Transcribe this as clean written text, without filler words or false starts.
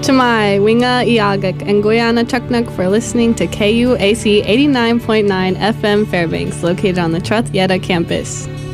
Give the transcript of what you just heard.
Chamai, Winga Iagak, and Guyana Chuknuk for listening to KUAC 89.9 FM Fairbanks, located on the Truth Yeta campus.